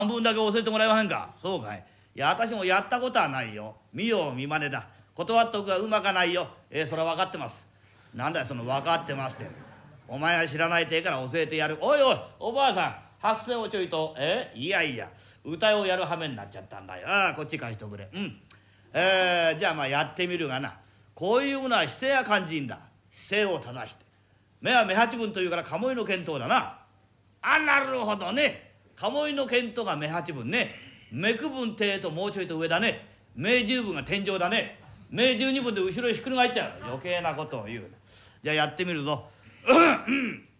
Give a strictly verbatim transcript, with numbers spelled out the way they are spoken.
半分だけ教えてもらえませんか。そうかい。いや私もやったことはないよ。見よう見まねだ。断っとくがうまかないよ。えー、それは分かってます。なんだよその分かってますって。お前が知らないてえから教えてやる。おいおいおばあさん白線をちょいと。えいやいや歌をやる羽目になっちゃったんだよ。ああこっち返しておくれ。うんえー、じゃあまあやってみるがな。こういうものは姿勢や肝心だ。姿勢を正して目は目八分というから鴨居の見当だな。あなるほどね。鴨居の見当が目八分ね。目九分てえともうちょいと上だね。目十分が天井だね。目十二分で後ろへひっくり返っちゃう。余計なことを言うな。じゃあやってみるぞ。うん